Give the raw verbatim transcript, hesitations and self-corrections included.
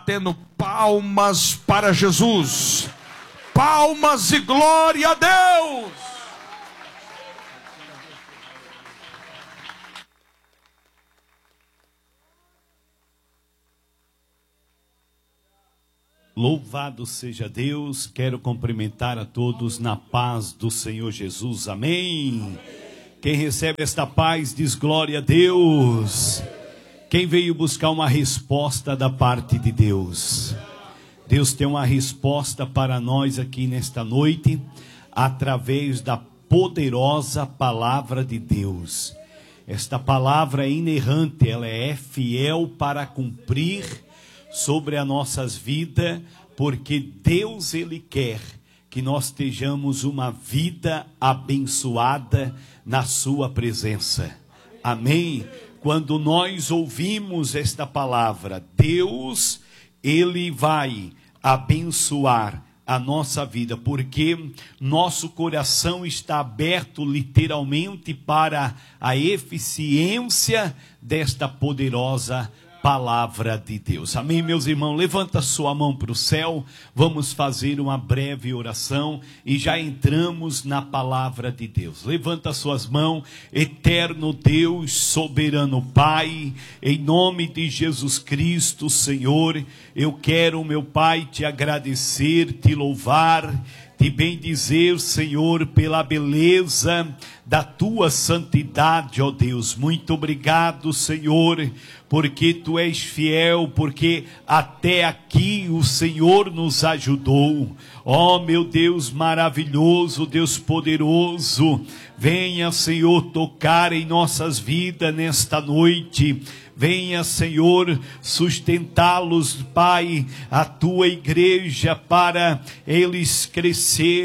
Tendo palmas para Jesus, palmas e glória a Deus. Louvado seja Deus. Quero cumprimentar a todos na paz do Senhor Jesus, amém. Quem recebe esta paz diz glória a Deus. Quem veio buscar uma resposta da parte de Deus? Deus tem uma resposta para nós aqui nesta noite, através da poderosa palavra de Deus. Esta palavra é inerrante, ela é fiel para cumprir sobre as nossas vidas, porque Deus, Ele quer que nós estejamos uma vida abençoada na sua presença, amém? Quando nós ouvimos esta palavra, Deus, Ele vai abençoar a nossa vida, porque nosso coração está aberto literalmente para a eficiência desta poderosa palavra de Deus, amém, meus irmãos? Levanta sua mão para o céu, vamos fazer uma breve oração e já entramos na palavra de Deus. Levanta suas mãos. Eterno Deus, soberano Pai, em nome de Jesus Cristo, Senhor, eu quero, meu Pai, te agradecer, te louvar, te bendizer, Senhor, pela beleza da tua santidade, ó Deus. Muito obrigado, Senhor, porque tu és fiel, porque até aqui o Senhor nos ajudou. Ó meu Deus maravilhoso, Deus poderoso, venha, Senhor, tocar em nossas vidas nesta noite. Venha, Senhor, sustentá-los, Pai, a tua igreja, para eles crescer